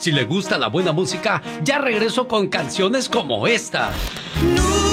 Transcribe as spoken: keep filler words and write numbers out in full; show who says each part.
Speaker 1: Si le gusta la buena música, ya regreso con canciones como esta.